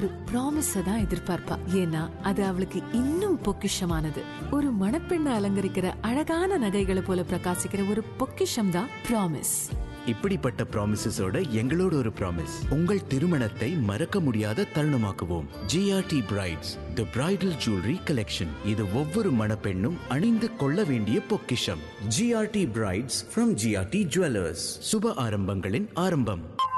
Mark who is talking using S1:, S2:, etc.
S1: ஒரு ப்ராமிஸ தான் எதிர்பார்ப்பா. ஏன்னா அது அவளுக்கு இன்னும் பொக்கிஷமானது. ஒரு மணப்பெண்ணை அலங்கரிக்கிற அழகான நகைகளை போல பிரகாசிக்கிற ஒரு பொக்கிஷம் தான் ப்ராமிஸ்.
S2: இப்படிப்பட்ட ப்ராமிசஸோட எங்களோட ஒரு ப்ராமிஸ், உங்கள் திருமணத்தை மறக்க முடியாத தருணமாக்குவோம். GRT பிரைட்ஸ், தி பிரைடல் ஜுவல்லரி கலெக்ஷன். இது ஒவ்வொரு மணப்பெண்ணும் அணிந்து கொள்ள வேண்டிய பொக்கிஷம். GRT brides from GRT jewellers. சுப ஆரம்பங்களின் ஆரம்பம்.